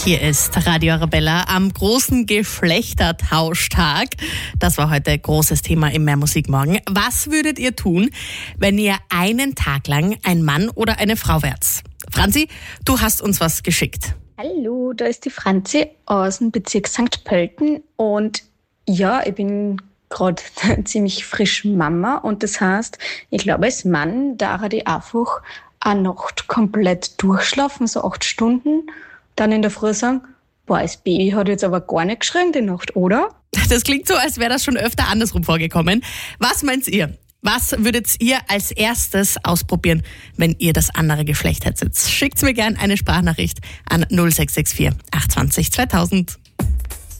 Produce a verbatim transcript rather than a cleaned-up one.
Hier ist Radio Arabella am großen Geschlechtertauschtag. Das war heute großes Thema im Mehr Musik morgen. Was würdet ihr tun, wenn ihr einen Tag lang ein Mann oder eine Frau wärt? Franzi, du hast uns was geschickt. Hallo, da ist die Franzi aus dem Bezirk Sankt Pölten und ja, ich bin gerade ziemlich frisch Mama und das heißt, ich glaube, als Mann darf ich einfach eine Nacht komplett durchschlafen, so acht Stunden, dann in der Früh sagen, boah, das Baby hat jetzt aber gar nicht geschrien die Nacht, oder? Das klingt so, als wäre das schon öfter andersrum vorgekommen. Was meint ihr? Was würdet ihr als erstes ausprobieren, wenn ihr das andere Geschlecht hättet? Schickt mir gerne eine Sprachnachricht an null sechs sechs vier acht zwei null zweitausend.